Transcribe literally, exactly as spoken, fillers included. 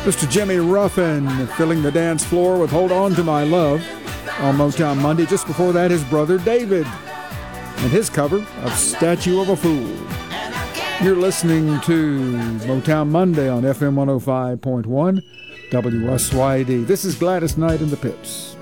Mister Jimmy Ruffin filling the dance floor with Hold On To My Love on Motown Monday. Just before that, his brother David and his cover of Statue of a Fool. You're listening to Motown Monday on F M one oh five point one W S Y D. This is Gladys Knight and the Pips.